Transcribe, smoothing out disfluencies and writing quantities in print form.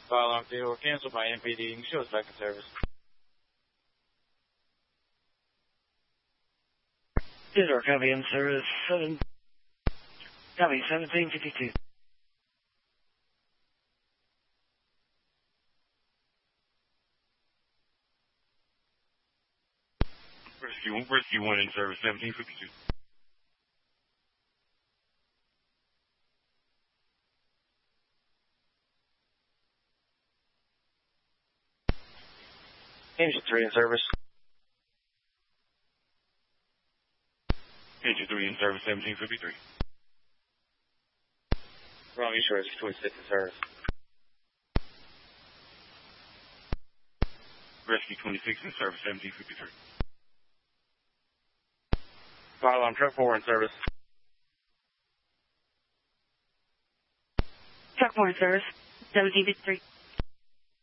Fire alarm vehicle canceled by MPD and shows back in service. Theodore, copy in service 7. Copy 1752. Rescue 1 in service 1752. Engine 3 in service. Engine 3 in service 1753. Wrong East Rescue 26 in service. Rescue 26 in service 1753. Fire alarm truck 4 in service. Truck 4 in service 1753.